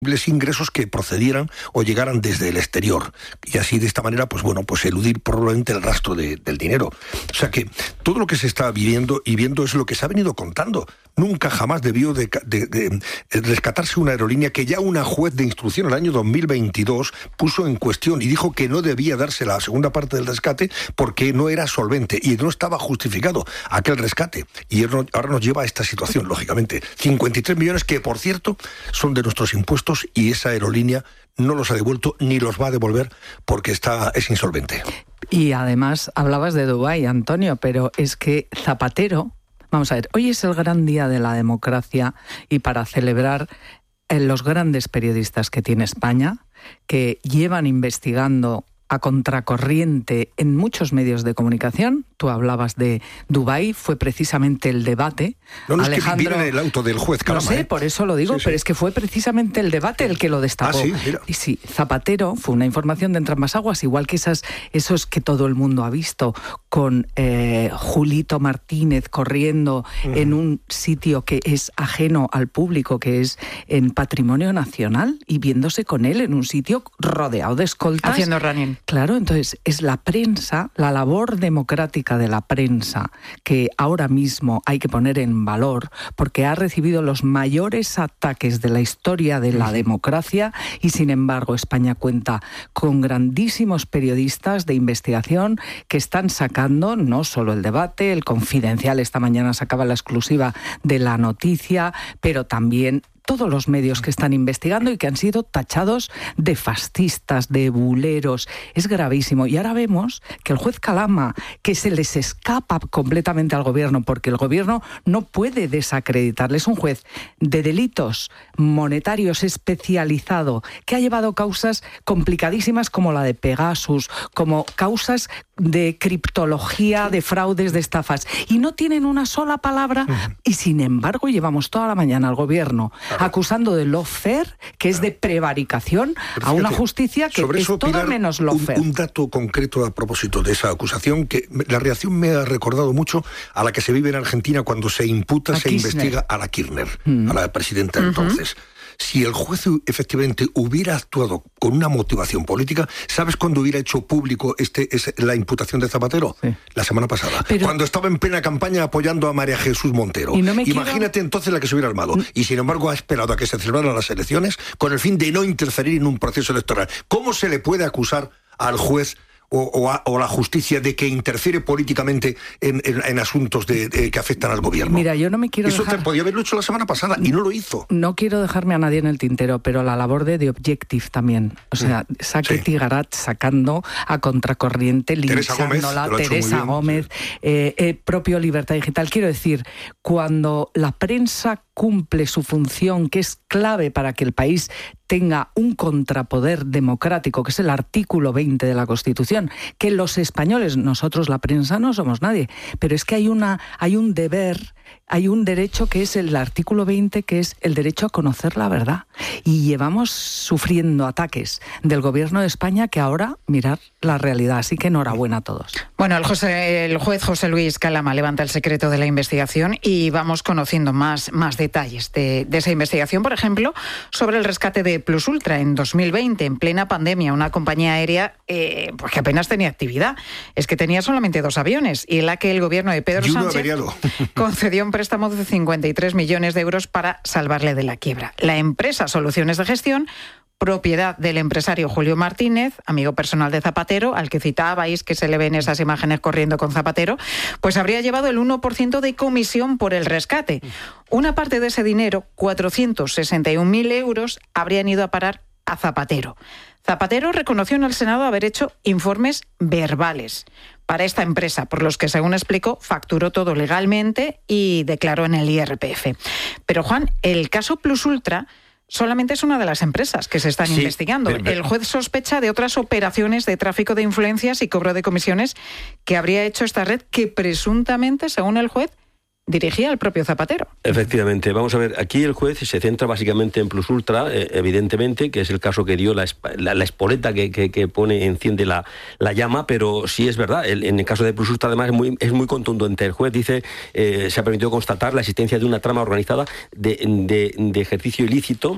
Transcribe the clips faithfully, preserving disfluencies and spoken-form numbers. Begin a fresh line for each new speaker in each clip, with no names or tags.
ingresos que procedieran o llegaran desde el exterior, y así de esta manera pues bueno pues eludir probablemente el rastro de, del dinero. O sea que todo lo que se está viviendo y viendo es lo que se ha venido contando. Nunca jamás debió de, de, de, de rescatarse una aerolínea que ya una juez de instrucción en el año dos mil veintidós puso en cuestión y dijo que no debía darse la segunda parte del rescate porque no era solvente y no estaba justificado aquel rescate, y ahora nos lleva a esta situación, lógicamente. cincuenta y tres millones que, por cierto, son de nuestros impuestos, y esa aerolínea no los ha devuelto ni los va a devolver porque está, es insolvente.
Y además hablabas de Dubái, Antonio, pero es que Zapatero, vamos a ver, hoy es el gran día de la democracia, y para celebrar en los grandes periodistas que tiene España, que llevan investigando a contracorriente en muchos medios de comunicación. Tú hablabas de Dubái, fue precisamente el debate.
No, no,
Alejandro,
es que viene el auto del juez Calama.
No sé,
¿eh?
por eso lo digo, sí, sí. Pero es que fue precisamente el debate el que lo destapó.
Ah, sí, mira.
Y sí, Zapatero fue una información de entrambas aguas, igual que esas, esos que todo el mundo ha visto, con eh, Julito Martínez corriendo uh-huh. en un sitio que es ajeno al público, que es en Patrimonio Nacional, y viéndose con él en un sitio rodeado de escoltas.
Haciendo running.
Claro, entonces es la prensa, la labor democrática de la prensa, que ahora mismo hay que poner en valor, porque ha recibido los mayores ataques de la historia de la democracia, y sin embargo España cuenta con grandísimos periodistas de investigación que están sacando no solo el debate, el Confidencial esta mañana sacaba la exclusiva de la noticia, pero también todos los medios que están investigando y que han sido tachados de fascistas, de buleros. Es gravísimo. Y ahora vemos que el juez Calama, que se les escapa completamente al gobierno, porque el gobierno no puede desacreditarle, es un juez de delitos monetarios especializado, que ha llevado causas complicadísimas como la de Pegasus, como causas de criptología, de fraudes, de estafas, y no tienen una sola palabra, y sin embargo llevamos toda la mañana al gobierno claro. acusando de lawfare, que es de prevaricación, fíjate, a una justicia que es eso, todo Pilar, menos lawfare.
Un, un dato concreto a propósito de esa acusación, que la reacción me ha recordado mucho a la que se vive en Argentina cuando se imputa, a se Kirchner. investiga a la Kirchner, mm. a la presidenta uh-huh. entonces. Si el juez efectivamente hubiera actuado con una motivación política, ¿sabes cuándo hubiera hecho público este, es, la imputación de Zapatero? Sí. La semana pasada. Pero, cuando estaba en plena campaña apoyando a María Jesús Montero.
No
Imagínate
quiero...
entonces la que se hubiera armado. Y sin embargo ha esperado a que se celebraran las elecciones con el fin de no interferir en un proceso electoral. ¿Cómo se le puede acusar al juez O, o, a, o la justicia de que interfiere políticamente en, en, en asuntos de, de, que afectan al gobierno?
Mira, yo no me quiero
Eso
dejar...
te podía haberlo hecho la semana pasada y no lo hizo.
No quiero dejarme a nadie en el tintero, pero la labor de The Objective también. O sea, mm. Saque sí. Garat sacando a contracorriente, linchándola, Teresa Gómez, eh, eh, propio Libertad Digital. Quiero decir, cuando la prensa cumple su función, que es clave para que el país tenga un contrapoder democrático, que es el artículo veinte de la Constitución, que los españoles, nosotros la prensa no somos nadie, pero es que hay una hay un deber, hay un derecho que es el artículo veinte, que es el derecho a conocer la verdad. Y llevamos sufriendo ataques del gobierno de España que ahora mirar la realidad. Así que enhorabuena a todos.
Bueno, el, José, el juez José Luis Calama levanta el secreto de la investigación y vamos conociendo más, más detalles de, de esa investigación. Por ejemplo, sobre el rescate de Plus Ultra en dos mil veinte, en plena pandemia, una compañía aérea eh, pues que apenas tenía actividad. Es que tenía solamente dos aviones y en la que el gobierno de Pedro Sánchez concedió un préstamo de cincuenta y tres millones de euros para salvarle de la quiebra. La empresa Soluciones de Gestión, propiedad del empresario Julio Martínez, amigo personal de Zapatero, al que citabais, que se le ven esas imágenes corriendo con Zapatero, pues habría llevado el uno por ciento de comisión por el rescate. Una parte de ese dinero, cuatrocientos sesenta y un mil euros, habrían ido a parar a Zapatero. Zapatero reconoció en el Senado haber hecho informes verbales para esta empresa, por los que, según explicó, facturó todo legalmente y declaró en el I R P F. Pero, Juan, el caso Plus Ultra solamente es una de las empresas que se están sí, investigando. Pero, pero... El juez sospecha de otras operaciones de tráfico de influencias y cobro de comisiones que habría hecho esta red que presuntamente, según el juez, dirigía al propio Zapatero.
Efectivamente, vamos a ver, aquí el juez se centra básicamente en Plus Ultra, eh, evidentemente, que es el caso que dio la, la, la espoleta que, que, que pone, enciende la, la llama, pero sí es verdad, el, en el caso de Plus Ultra además es muy, es muy contundente. El juez dice, eh, se ha permitido constatar la existencia de una trama organizada de, de, de ejercicio ilícito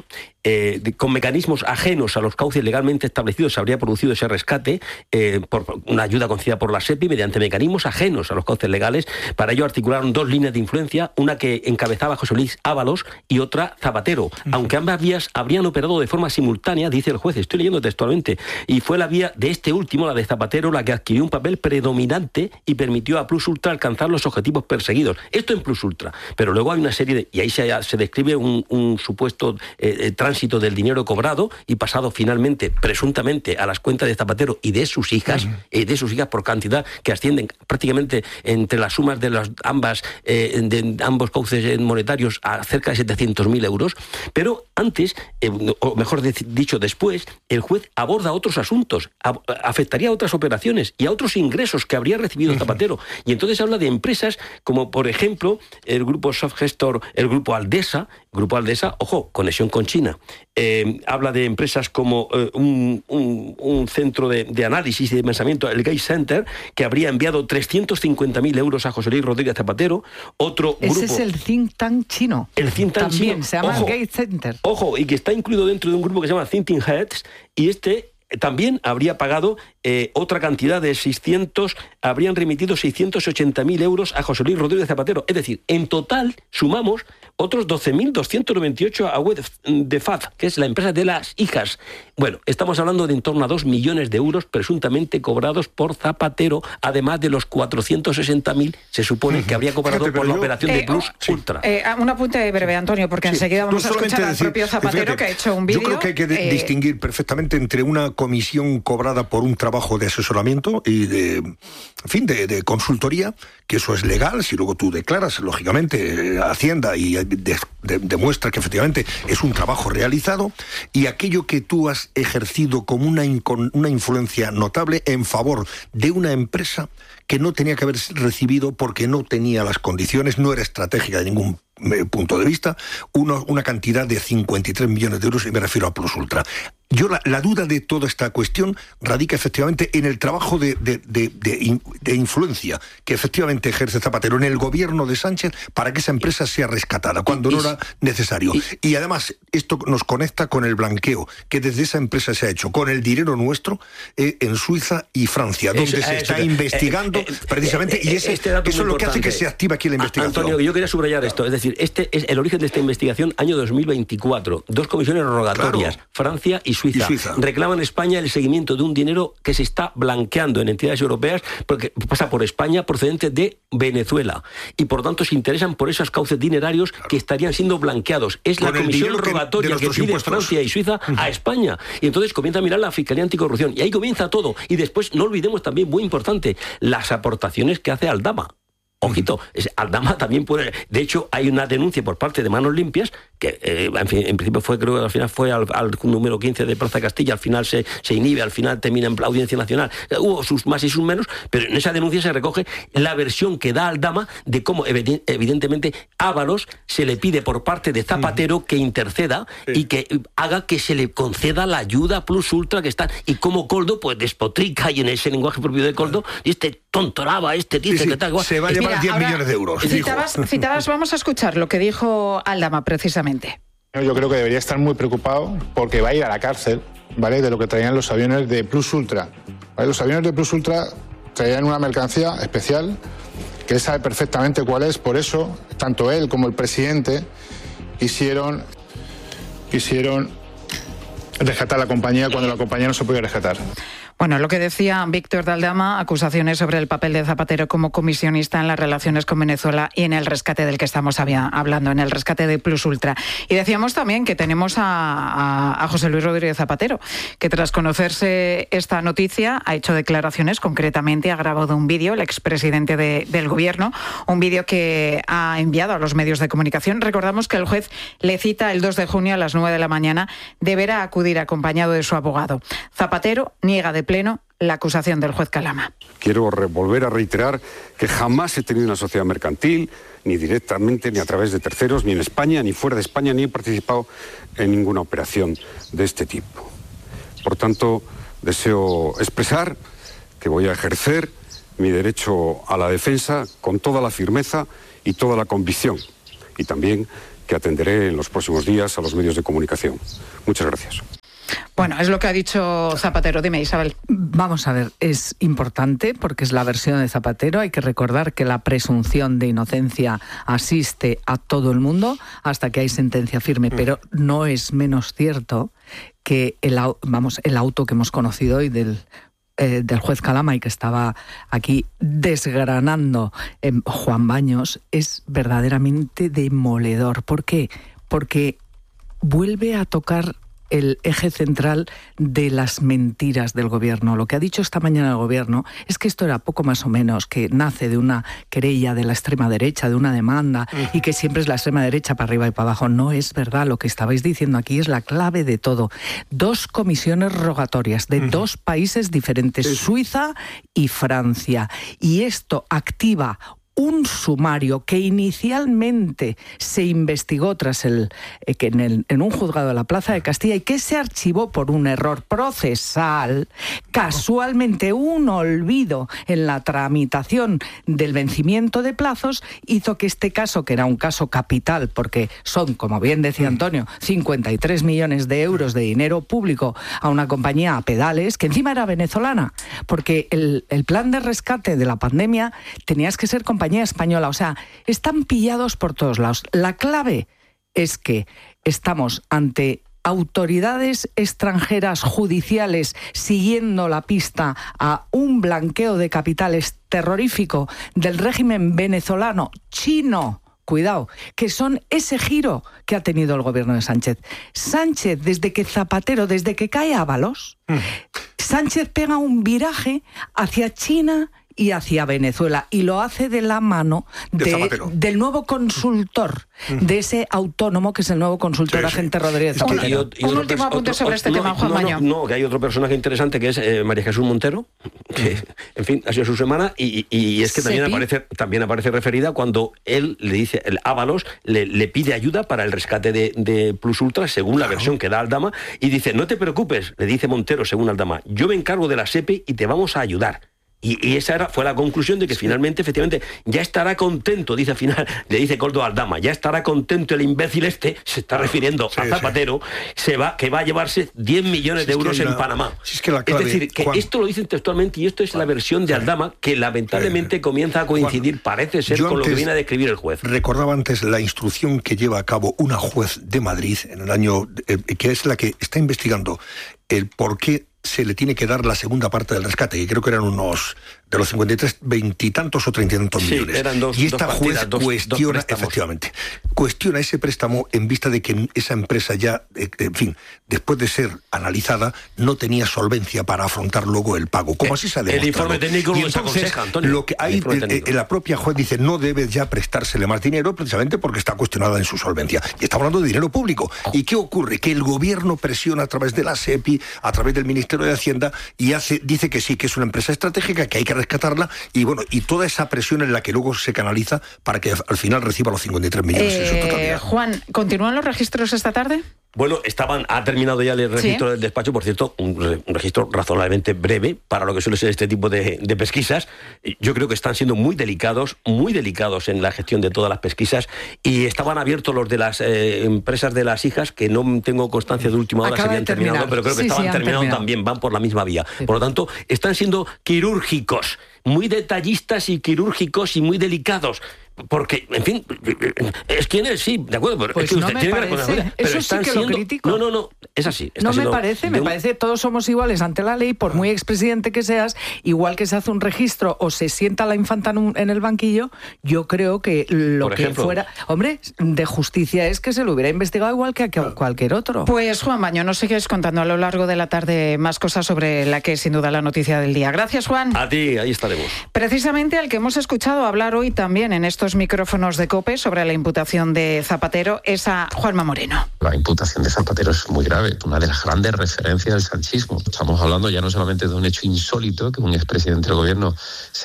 eh, de, con mecanismos ajenos a los cauces legalmente establecidos se habría producido ese rescate eh, por una ayuda concedida por la SEPI mediante mecanismos ajenos a los cauces legales. Para ello articularon dos líneas de influencia, una que encabezaba José Luis Ábalos y otra Zapatero, uh-huh. aunque ambas vías habrían operado de forma simultánea, dice el juez, estoy leyendo textualmente, y fue la vía de este último, la de Zapatero, la que adquirió un papel predominante y permitió a Plus Ultra alcanzar los objetivos perseguidos. Esto en Plus Ultra, pero luego hay una serie de, y ahí se, se describe un, un supuesto eh, tránsito del dinero cobrado y pasado finalmente, presuntamente, a las cuentas de Zapatero y de sus hijas, uh-huh. eh, de sus hijas por cantidad que ascienden prácticamente entre las sumas de las ambas, eh, de ambos cauces monetarios a cerca de setecientos mil euros. Pero antes, eh, o mejor dicho, después, el juez aborda otros asuntos, a, afectaría a otras operaciones y a otros ingresos que habría recibido Zapatero. Y entonces habla de empresas como, por ejemplo, el grupo Softgestor, el grupo Aldesa, grupo Aldesa, ojo, conexión con China. Eh, habla de empresas como eh, un, un, un centro de, de análisis y de pensamiento, el Gates Center, que habría enviado trescientos cincuenta mil euros a José Luis Rodríguez Zapatero. Otro
Ese
grupo,
es el think tank chino.
El think tank
También
chino.
se llama
Ojo,
Gates Center.
Ojo, y que está incluido dentro de un grupo que se llama Thinking Heads, y este también habría pagado eh, otra cantidad de seiscientos, habrían remitido seiscientos ochenta mil euros a José Luis Rodríguez Zapatero. Es decir, en total sumamos otros doce mil doscientos noventa y ocho a web de F A Z, que es la empresa de las hijas. Bueno, estamos hablando de en torno a dos millones de euros presuntamente cobrados por Zapatero, además de los cuatrocientos sesenta mil se supone que habría cobrado Fíjate, por la yo, operación eh, de Plus oh, Ultra.
Eh, un apunte breve, Antonio, porque sí. enseguida vamos no, a escuchar decir, al propio Zapatero, fíjate, que ha hecho un vídeo.
Yo creo que hay que eh, distinguir perfectamente entre una comisión cobrada por un trabajo de asesoramiento y de, en fin, de, de consultoría, que eso es legal, si luego tú declaras, lógicamente, Hacienda y de, de, demuestra que efectivamente es un trabajo realizado, y aquello que tú has ejercido como una, una influencia notable en favor de una empresa que no tenía que haber recibido porque no tenía las condiciones, no era estratégica de ningún punto de vista, uno, una cantidad de cincuenta y tres millones de euros, y me refiero a Plus Ultra. Yo la, la duda de toda esta cuestión radica efectivamente en el trabajo de, de, de, de, de influencia que efectivamente ejerce Zapatero en el gobierno de Sánchez para que esa empresa sea rescatada cuando no era necesario. Y, y además esto nos conecta con el blanqueo que desde esa empresa se ha hecho con el dinero nuestro eh, en Suiza y Francia, donde eso, se está eso, investigando eh, eh, precisamente, eh, eh, y ese, este dato eso es lo que hace que se active aquí la investigación.
Antonio, yo quería subrayar esto, es decir, este es el origen de esta investigación, año dos mil veinticuatro, dos comisiones rogatorias, claro. Francia y Suiza. Y Suiza. Reclaman España el seguimiento de un dinero que se está blanqueando en entidades europeas porque pasa por España procedente de Venezuela. Y por tanto se interesan por esos cauces dinerarios claro. que estarían siendo blanqueados. Es Con la comisión rogatoria que, que pide impuestos. Francia y Suiza uh-huh. a España. Y entonces comienza a mirar la Fiscalía Anticorrupción. Y ahí comienza todo. Y después no olvidemos también, muy importante, las aportaciones que hace Aldama. Ojito, Aldama también puede... De hecho, hay una denuncia por parte de Manos Limpias, que eh, en, fin, en principio fue, creo que al final fue al, al número quince de Plaza Castilla, al final se, se inhibe, al final termina en la Audiencia Nacional. Hubo sus más y sus menos, pero en esa denuncia se recoge la versión que da Aldama de cómo, evidentemente, Ábalos se le pide por parte de Zapatero que interceda sí. y que haga que se le conceda la ayuda Plus Ultra que está... Y como Coldo, pues despotrica, y en ese lenguaje propio de Coldo, y este tontoraba, este dice sí, sí. que tal...
Se va a llevar diez millones de euros.
Citabas, citabas, vamos a escuchar lo que dijo Aldama precisamente.
Yo creo que debería estar muy preocupado porque va a ir a la cárcel, ¿vale?, de lo que traían los aviones de Plus Ultra. ¿Vale? Los aviones de Plus Ultra traían una mercancía especial que él sabe perfectamente cuál es, por eso tanto él como el presidente quisieron, quisieron rescatar la compañía cuando la compañía no se podía rescatar.
Bueno, lo que decía Víctor de Aldama, acusaciones sobre el papel de Zapatero como comisionista en las relaciones con Venezuela y en el rescate del que estamos había, hablando, en el rescate de Plus Ultra. Y decíamos también que tenemos a, a, a José Luis Rodríguez Zapatero, que tras conocerse esta noticia ha hecho declaraciones, concretamente ha grabado un vídeo, el expresidente de, del gobierno, un vídeo que ha enviado a los medios de comunicación. Recordamos que el juez le cita el dos de junio a las nueve de la mañana, deberá acudir acompañado de su abogado. Zapatero niega de pleno la acusación del juez Calama.
Quiero volver a reiterar que jamás he tenido una sociedad mercantil, ni directamente, ni a través de terceros, ni en España, ni fuera de España, ni he participado en ninguna operación de este tipo. Por tanto, deseo expresar que voy a ejercer mi derecho a la defensa con toda la firmeza y toda la convicción. Y también que que atenderé en los próximos días a los medios de comunicación. Muchas gracias.
Bueno, es lo que ha dicho Zapatero. Dime, Isabel.
Vamos a ver, es importante porque es la versión de Zapatero. Hay que recordar que la presunción de inocencia asiste a todo el mundo hasta que hay sentencia firme, pero no es menos cierto que el, vamos, el auto que hemos conocido hoy del... Eh, del juez Calama y que estaba aquí desgranando eh, Juan Baños es verdaderamente demoledor. ¿Por qué? Porque vuelve a tocar el eje central de las mentiras del gobierno. Lo que ha dicho esta mañana el gobierno es que esto era poco más o menos que nace de una querella de la extrema derecha, de una demanda, y que siempre es la extrema derecha para arriba y para abajo. No es verdad. Lo que estabais diciendo aquí es la clave de todo. Dos comisiones rogatorias de dos países diferentes, Suiza y Francia. Y esto activa un sumario que inicialmente se investigó tras el, eh, que en, el, en un juzgado de la Plaza de Castilla y que se archivó por un error procesal, casualmente un olvido en la tramitación del vencimiento de plazos hizo que este caso, que era un caso capital, porque son, como bien decía Antonio, cincuenta y tres millones de euros de dinero público a una compañía a pedales, que encima era venezolana, porque el, el plan de rescate de la pandemia tenías que ser compañía española, o sea, están pillados por todos lados. La clave es que estamos ante autoridades extranjeras judiciales siguiendo la pista a un blanqueo de capitales terrorífico del régimen venezolano, chino, cuidado, que son ese giro que ha tenido el gobierno de Sánchez. Sánchez, desde que Zapatero, desde que cae Ábalos, mm. Sánchez pega un viraje hacia China y hacia Venezuela, y lo hace de la mano de, de del nuevo consultor, mm. de ese autónomo que es el nuevo consultor sí, agente sí. Rodríguez Zapatero.
Y, y, y un último apunte otro, sobre este no, tema, Juan
no,
Baño.
No, no, que hay otro personaje interesante que es eh, María Jesús Montero, que, en fin, ha sido su semana, y, y, y es que también aparece, también aparece referida cuando él le dice, el Ábalos le, le pide ayuda para el rescate de, de Plus Ultra, según la claro. versión que da Aldama, y dice, no te preocupes, le dice Montero, según Aldama, yo me encargo de la SEPE y te vamos a ayudar. Y, y esa era, fue la conclusión de que sí. finalmente, efectivamente, ya estará contento, dice al final, le dice Córdoba Aldama, ya estará contento el imbécil este, se está refiriendo sí, a Zapatero, sí. se va, que va a llevarse diez millones si de euros en la, Panamá.
Si es, que la clave,
es decir, que Juan, esto lo dicen textualmente y esto es Juan, la versión de Aldama que lamentablemente eh, comienza a coincidir, Juan, parece ser, con lo que viene a describir el juez.
Recordaba antes la instrucción que lleva a cabo una juez de Madrid en el año, eh, que es la que está investigando el por qué se le tiene que dar la segunda parte del rescate, que creo que eran unos, de los cincuenta y tres, veintitantos o treinta y tantos
sí,
millones.
Eran dos,
y esta
dos
juez
partidas, dos,
cuestiona,
dos
efectivamente, cuestiona ese préstamo en vista de que esa empresa ya, eh, en fin, después de ser analizada, no tenía solvencia para afrontar luego el pago, como así se ha demostrado.
El informe técnico
y entonces, aconseja, Antonio. Lo que hay, eh, la propia juez dice, no debe ya prestársele más dinero, precisamente porque está cuestionada en su solvencia. Y estamos hablando de dinero público. ¿Y qué ocurre? Que el gobierno presiona a través de la SEPI, a través del Ministerio de Hacienda, y hace, dice que sí, que es una empresa estratégica, que hay que rescatarla, y bueno, y toda esa presión en la que luego se canaliza para que al final reciba los cincuenta y tres millones
eh,
en su totalidad.
Juan, ¿continúan los registros esta tarde?
Bueno, estaban, ha terminado ya el registro ¿Sí? del despacho, por cierto, un, un registro razonablemente breve para lo que suele ser este tipo de, de pesquisas. Yo creo que están siendo muy delicados, muy delicados en la gestión de todas las pesquisas, y estaban abiertos los de las eh, empresas de las hijas, que no tengo constancia de última hora si habían terminado, pero creo que sí, estaban sí, terminados terminado. también, van por la misma vía. Sí. Por lo tanto, están siendo quirúrgicos, muy detallistas y quirúrgicos y muy delicados. Porque, en fin, es quien es, sí, de acuerdo, pero
pues
es que
no
usted
me
tiene
parece.
que reconocer. Pero
eso
están
sí que
siendo...
lo critico.
No, no, no, es así.
No me parece, me un... parece que todos somos iguales ante la ley, por muy expresidente que seas, igual que se hace un registro o se sienta la infanta en, un, en el banquillo, yo creo que lo por que ejemplo, fuera... Hombre, de justicia es que se lo hubiera investigado igual que a cualquier otro.
Pues Juan Baño, nos sigues contando a lo largo de la tarde más cosas sobre la que es sin duda la noticia del día. Gracias, Juan.
A ti, ahí estaremos.
Precisamente al que hemos escuchado hablar hoy también en estos micrófonos de COPE sobre la imputación de Zapatero es a Juanma Moreno.
La imputación de Zapatero es muy grave, una de las grandes referencias del sanchismo. Estamos hablando ya no solamente de un hecho insólito, que un expresidente del gobierno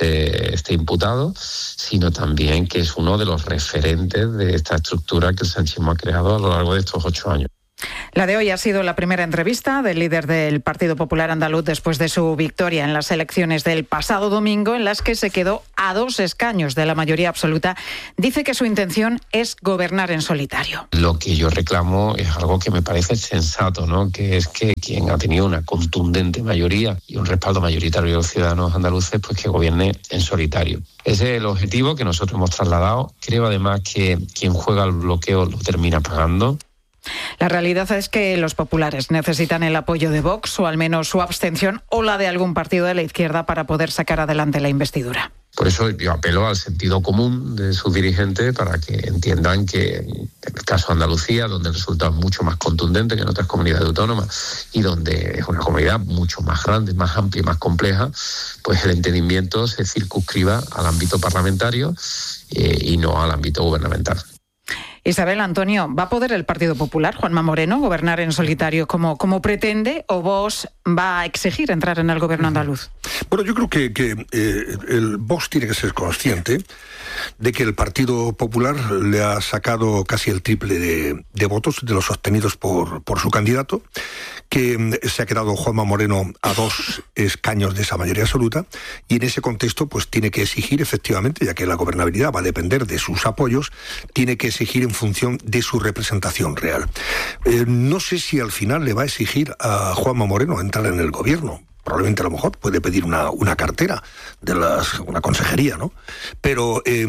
se esté imputado, sino también que es uno de los referentes de esta estructura que el sanchismo ha creado a lo largo de estos ocho años.
La de hoy ha sido la primera entrevista del líder del Partido Popular andaluz después de su victoria en las elecciones del pasado domingo, en las que se quedó a dos escaños de la mayoría absoluta. Dice que su intención es gobernar en solitario.
Lo que yo reclamo es algo que me parece sensato, ¿no? Que es que quien ha tenido una contundente mayoría y un respaldo mayoritario de los ciudadanos andaluces, pues que gobierne en solitario. Ese es el objetivo que nosotros hemos trasladado. Creo además que quien juega al bloqueo lo termina pagando.
La realidad es que los populares necesitan el apoyo de Vox, o al menos su abstención, o la de algún partido de la izquierda para poder sacar adelante la investidura.
Por eso yo apelo al sentido común de sus dirigentes para que entiendan que en el caso de Andalucía, donde el resultado es mucho más contundente que en otras comunidades autónomas y donde es una comunidad mucho más grande, más amplia y más compleja, pues el entendimiento se circunscriba al ámbito parlamentario eh, y no al ámbito gubernamental.
Isabel, Antonio, ¿va a poder el Partido Popular, Juanma Moreno, gobernar en solitario como, como pretende, o Vox va a exigir entrar en el gobierno andaluz?
Bueno, yo creo que, que eh, el Vox tiene que ser consciente de que el Partido Popular le ha sacado casi el triple de, de votos de los obtenidos por, por su candidato, que se ha quedado Juanma Moreno a dos escaños de esa mayoría absoluta, y en ese contexto pues tiene que exigir efectivamente, ya que la gobernabilidad va a depender de sus apoyos, tiene que exigir en función de su representación real. Eh, no sé si al final le va a exigir a Juanma Moreno entrar en el gobierno. Probablemente a lo mejor puede pedir una, una cartera, de las, una consejería, ¿no? Pero eh,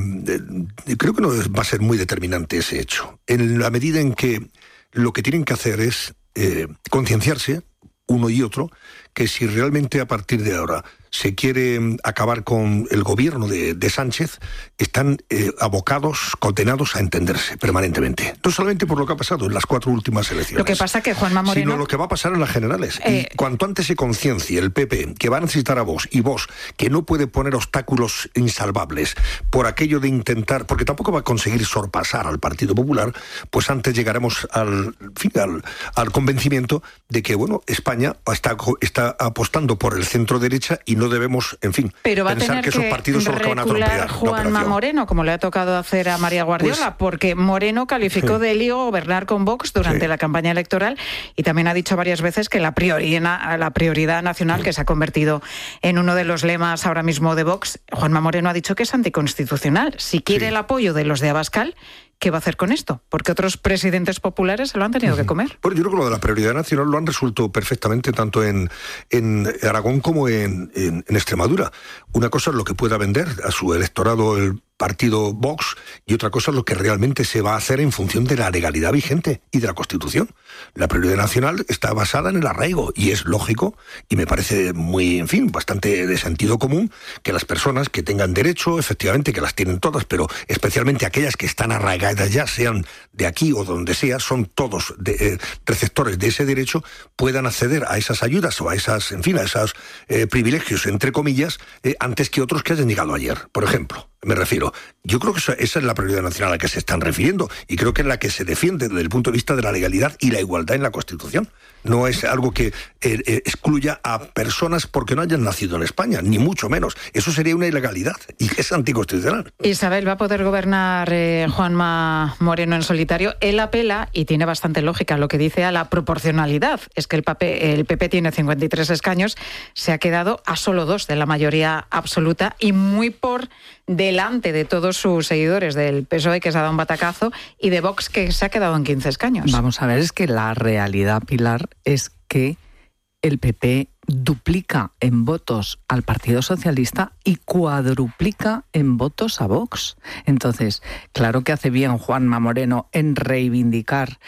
eh, creo que no va a ser muy determinante ese hecho. En la medida en que lo que tienen que hacer es eh, concienciarse, uno y otro, que si realmente a partir de ahora se quiere acabar con el gobierno de, de Sánchez, están eh, abocados, condenados a entenderse permanentemente. No solamente por lo que ha pasado en las cuatro últimas elecciones.
Lo que pasa que Juanma Moreno...
Sino lo que va a pasar en las generales.
Eh...
Y cuanto antes se conciencie el P P que va a necesitar a Vox, y Vox que no puede poner obstáculos insalvables por aquello de intentar, porque tampoco va a conseguir sorpasar al Partido Popular, pues antes llegaremos al, fin, al, al convencimiento de que, bueno, España está, está apostando por el centro derecha y no debemos, en fin,
Pero va
pensar
a tener
que esos
que
partidos son los que van a atropellar
Juanma Moreno, como le ha tocado hacer a María Guardiola, pues, porque Moreno calificó sí. de lío gobernar con Vox durante sí. la campaña electoral, y también ha dicho varias veces que la prioridad, la prioridad nacional, sí. que se ha convertido en uno de los lemas ahora mismo de Vox, Juanma Moreno ha dicho que es anticonstitucional. Si quiere sí. el apoyo de los de Abascal, ¿qué va a hacer con esto? Porque otros presidentes populares se lo han tenido que comer.
Bueno, yo creo que lo de la prioridad nacional lo han resuelto perfectamente tanto en, en Aragón como en, en, en Extremadura. Una cosa es lo que pueda vender a su electorado el partido Vox, y otra cosa es lo que realmente se va a hacer en función de la legalidad vigente y de la Constitución. La prioridad nacional está basada en el arraigo, y es lógico, y me parece muy, en fin, bastante de sentido común, que las personas que tengan derecho, efectivamente que las tienen todas, pero especialmente aquellas que están arraigadas ya, sean de aquí o donde sea, son todos de, eh, receptores de ese derecho, puedan acceder a esas ayudas o a esas, en fin, a esos eh, privilegios, entre comillas, eh, antes que otros que hayan llegado ayer, por ejemplo. Me refiero, yo creo que esa, esa es la prioridad nacional a la que se están refiriendo, y creo que es la que se defiende desde el punto de vista de la legalidad y la igualdad en la Constitución. No es algo que eh, eh, excluya a personas porque no hayan nacido en España, ni mucho menos. Eso sería una ilegalidad y es anticonstitucional.
Isabel, ¿va a poder gobernar eh, Juanma Moreno en solitario? Él apela, y tiene bastante lógica lo que dice, a la proporcionalidad. Es que el P P, el P P tiene cincuenta y tres escaños, se ha quedado a solo dos de la mayoría absoluta, y muy por delante de todos sus seguidores del P S O E, que se ha dado un batacazo, y de Vox, que se ha quedado en quince escaños.
Vamos a ver, es que la realidad, Pilar, es que el P P duplica en votos al Partido Socialista y cuadruplica en votos a Vox. Entonces, claro que hace bien Juanma Moreno en reivindicar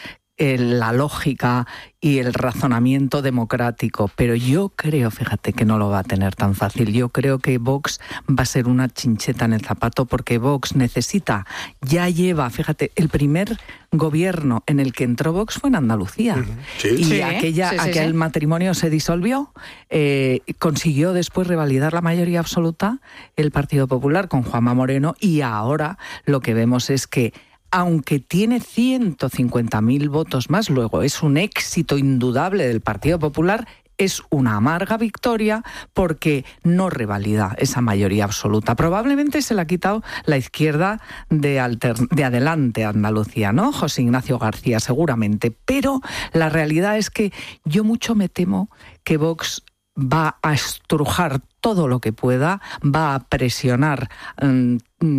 la lógica y el razonamiento democrático, pero yo creo, fíjate, que no lo va a tener tan fácil. Yo creo que Vox va a ser una chincheta en el zapato, porque Vox necesita, ya lleva, fíjate, el primer gobierno en el que entró Vox fue en Andalucía. Uh-huh. Sí. Y sí, aquella, sí, sí, aquel sí. matrimonio se disolvió, eh, consiguió después revalidar la mayoría absoluta el Partido Popular con Juanma Moreno, y ahora lo que vemos es que aunque tiene ciento cincuenta mil votos más, luego es un éxito indudable del Partido Popular, es una amarga victoria porque no revalida esa mayoría absoluta. Probablemente se la ha quitado la izquierda de, alter, de Adelante Andalucía, ¿no? José Ignacio García, seguramente. Pero la realidad es que yo mucho me temo que Vox va a estrujar todo lo que pueda, va a presionar um,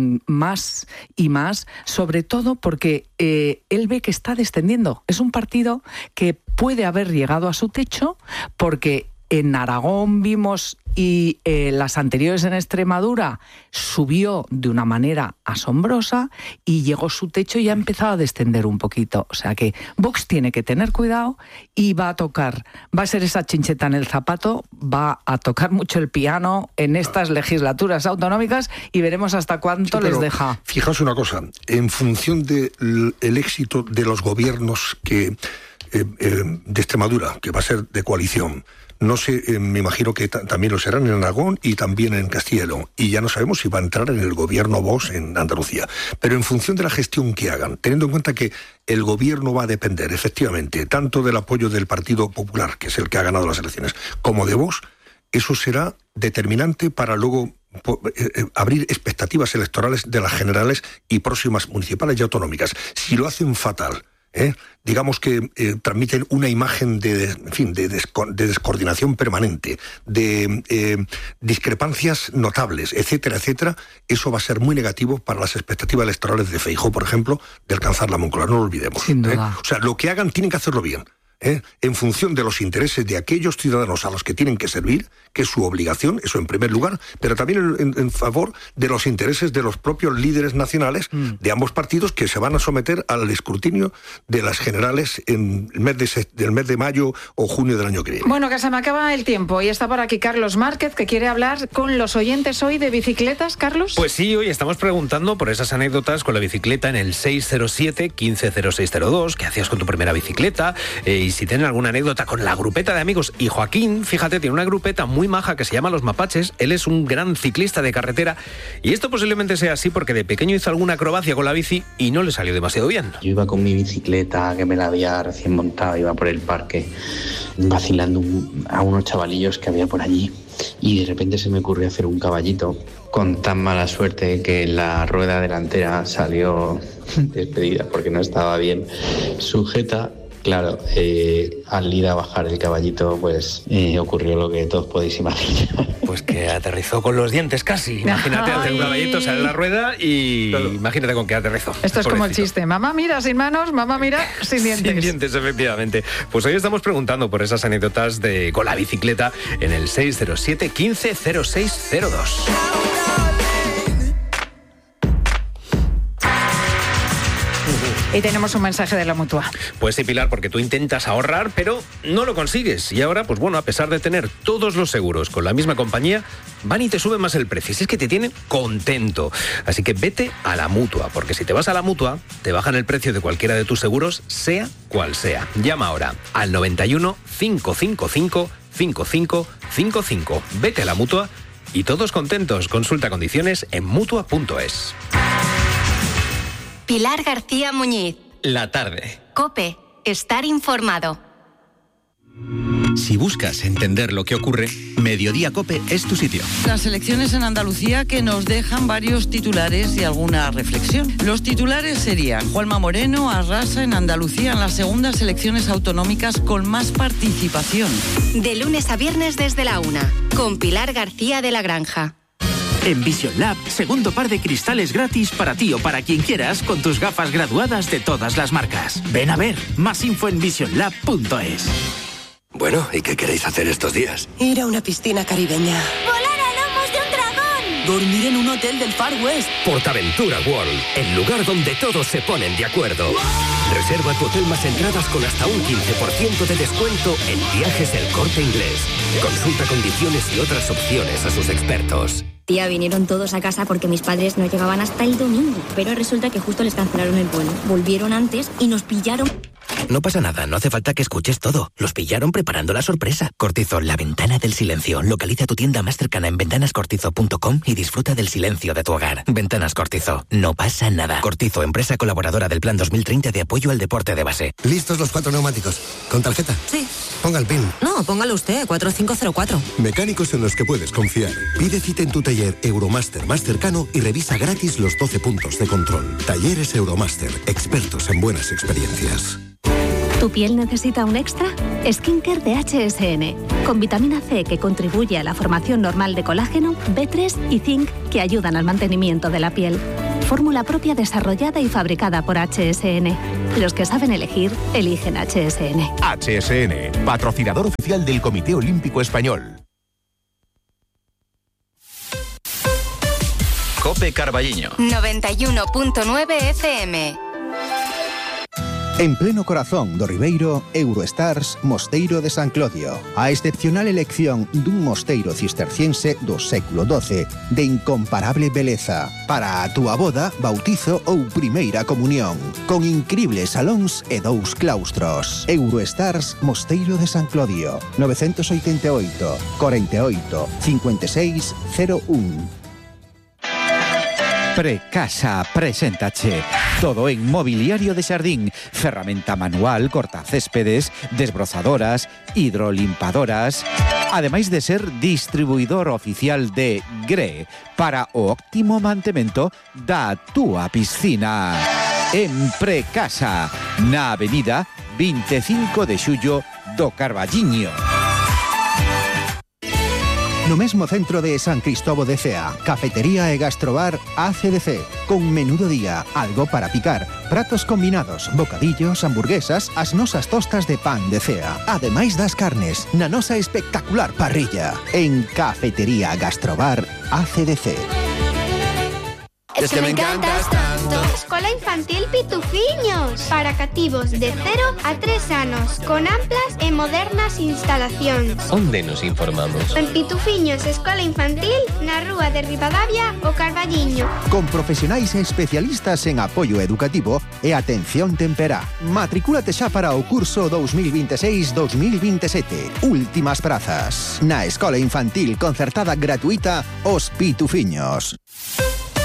más y más, sobre todo porque eh, él ve que está descendiendo. Es un partido que puede haber llegado a su techo porque en Aragón vimos y eh, las anteriores en Extremadura subió de una manera asombrosa y llegó su techo y ha empezado a descender un poquito. O sea que Vox tiene que tener cuidado y va a tocar, va a ser esa chincheta en el zapato, va a tocar mucho el piano en estas legislaturas autonómicas y veremos hasta cuánto sí, les deja.
Fijaos una cosa, en función del éxito de los gobiernos que eh, eh, de Extremadura, que va a ser de coalición, no sé, eh, me imagino que t- también lo serán en Aragón y también en Castilla y León. Y ya no sabemos si va a entrar en el gobierno Vox en Andalucía. Pero en función de la gestión que hagan, teniendo en cuenta que el gobierno va a depender, efectivamente, tanto del apoyo del Partido Popular, que es el que ha ganado las elecciones, como de Vox, eso será determinante para luego po- eh, eh, abrir expectativas electorales de las generales y próximas municipales y autonómicas. Si lo hacen fatal, ¿Eh? digamos que eh, transmiten una imagen de, en fin, de, desco- de descoordinación permanente, de eh, discrepancias notables, etcétera, etcétera, eso va a ser muy negativo para las expectativas electorales de Feijóo, por ejemplo, de alcanzar la Moncloa, no lo olvidemos.
Sin duda.
¿eh? O sea, lo que hagan tienen que hacerlo bien. ¿Eh? En función de los intereses de aquellos ciudadanos a los que tienen que servir, que es su obligación, eso en primer lugar, pero también en, en favor de los intereses de los propios líderes nacionales mm. de ambos partidos que se van a someter al escrutinio de las generales en el mes de, del mes de mayo o junio del año que viene.
Bueno, que se me acaba el tiempo y está por aquí Carlos Márquez, que quiere hablar con los oyentes hoy de bicicletas. Carlos.
Pues sí, hoy estamos preguntando por esas anécdotas con la bicicleta en el seis cero siete, uno cinco cero seis cero dos, qué hacías con tu primera bicicleta, eh, y si tienen alguna anécdota con la grupeta de amigos. Y Joaquín, fíjate, tiene una grupeta muy maja que se llama Los Mapaches. Él es un gran ciclista de carretera y esto posiblemente sea así porque de pequeño hizo alguna acrobacia con la bici y no le salió demasiado bien.
Yo iba con mi bicicleta, que me la había recién montado, iba por el parque vacilando un, a unos chavalillos que había por allí y de repente se me ocurrió hacer un caballito con tan mala suerte que la rueda delantera salió despedida porque no estaba bien sujeta. Claro, eh, al ir a bajar el caballito, pues eh, ocurrió lo que todos podéis imaginar.
Pues que aterrizó con los dientes casi. Imagínate, hacer un caballito, sale la rueda y claro. Imagínate con qué aterrizó.
Esto es Pobrecito. Como el chiste. Mamá mira sin manos, mamá mira sin dientes.
Sin dientes, efectivamente. Pues hoy estamos preguntando por esas anécdotas de con la bicicleta en el seis cero siete, uno cinco cero seis cero dos.
Y tenemos un mensaje de la Mutua.
Pues sí, Pilar, porque tú intentas ahorrar, pero no lo consigues. Y ahora, pues bueno, a pesar de tener todos los seguros con la misma compañía, van y te suben más el precio. Si es que te tienen contento. Así que vete a la Mutua, porque si te vas a la Mutua, te bajan el precio de cualquiera de tus seguros, sea cual sea. Llama ahora al noventa y uno, cinco cinco cinco, cinco cinco cinco cinco. Vete a la Mutua y todos contentos. Consulta condiciones en mutua punto es.
Pilar García Muñiz.
La tarde.
COPE. Estar informado.
Si buscas entender lo que ocurre, Mediodía COPE es tu sitio.
Las elecciones en Andalucía que nos dejan varios titulares y alguna reflexión. Los titulares serían: Juanma Moreno arrasa en Andalucía en las segundas elecciones autonómicas con más participación.
De lunes a viernes desde la una, con Pilar García de la Granja.
En Vision Lab, segundo par de cristales gratis para ti o para quien quieras con tus gafas graduadas de todas las marcas. Ven a ver, más info en vision lab punto es.
Bueno, ¿y qué queréis hacer estos días?
Ir a una piscina caribeña.
¡Volar a lomos de un dragón!
Dormir en un hotel del Far West.
Portaventura World, el lugar donde todos se ponen de acuerdo. Reserva tu hotel más entradas con hasta un quince por ciento de descuento en Viajes El Corte Inglés. Consulta condiciones y otras opciones a sus expertos.
Tía, vinieron todos a casa porque mis padres no llegaban hasta el domingo, pero resulta que justo les cancelaron el vuelo. Volvieron antes y nos pillaron.
No pasa nada, no hace falta que escuches todo. Los pillaron preparando la sorpresa. Cortizo, la ventana del silencio. Localiza tu tienda más cercana en ventanas cortizo punto com y disfruta del silencio de tu hogar. Ventanas Cortizo, no pasa nada. Cortizo, empresa colaboradora del Plan dos mil treinta de apoyo al deporte de base.
¿Listos los cuatro neumáticos? ¿Con tarjeta?
Sí.
Ponga el PIN.
No, póngalo usted, cuatro cinco cero cuatro.
Mecánicos en los que puedes confiar. Pide cita en tu taller Euromaster más cercano y revisa gratis los doce puntos de control. Talleres Euromaster, expertos en buenas experiencias.
¿Tu piel necesita un extra? Skincare de H S N, con vitamina C que contribuye a la formación normal de colágeno, B tres y zinc que ayudan al mantenimiento de la piel. Fórmula propia desarrollada y fabricada por H S N. Los que saben elegir, eligen H S N.
H S N, patrocinador oficial del Comité Olímpico Español.
Cope Carballiño.
noventa y uno punto nueve F M.
En pleno corazón do Ribeiro, Eurostars Mosteiro de San Clodio. A excepcional elección dun mosteiro cisterciense do século doce, de incomparable beleza, para a túa boda, bautizo ou primeira comunión, con incribles salóns e dous claustros. Eurostars Mosteiro de San Clodio, nove oito oito, cuarenta y ocho, cincuenta y seis cero uno.
Precasa preséntache todo en mobiliario de xardín, ferramenta manual, cortacéspedes, desbrozadoras, hidrolimpadoras, ademais de ser distribuidor oficial de Gre para o óptimo mantemento da túa piscina. En Precasa, na avenida veinticinco de xullo do Carballiño.
No mesmo centro de San Cristóbal de Cea, cafetería e gastrobar A C D C, con menú do día, algo para picar, pratos combinados, bocadillos, hamburguesas, as nosas tostas de pan de Cea, ademais das carnes, na nosa espectacular parrilla, en Cafetería Gastrobar A C D C.
Es que me encantas tanto. Escola Infantil Pitufiños, para cativos de cero a tres anos, con amplas e modernas instalacións.
Onde nos informamos?
En Pitufiños Escola Infantil, na rúa de Ribadavia, o Carballiño.
Con profesionais e especialistas en apoio educativo e atención temperá. Matricúlate xa para o curso dos mil veintiséis dos mil veintisiete. Últimas prazas. Na Escola Infantil concertada gratuita Os Pitufiños.